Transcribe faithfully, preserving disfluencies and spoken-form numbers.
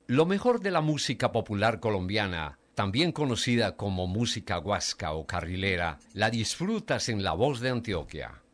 Lo mejor de la música popular colombiana, también conocida como música guasca o carrilera, la disfrutas en La Voz de Antioquia.